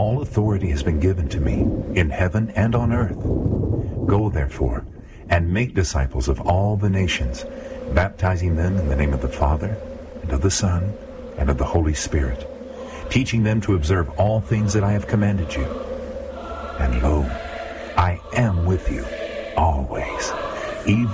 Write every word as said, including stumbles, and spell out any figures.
All authority has been given to me in heaven and on earth. Go, therefore, and make disciples of all the nations, baptizing them in the name of the Father, and of the Son, and of the Holy Spirit, teaching them to observe all things that I have commanded you. And lo, I am with you always, even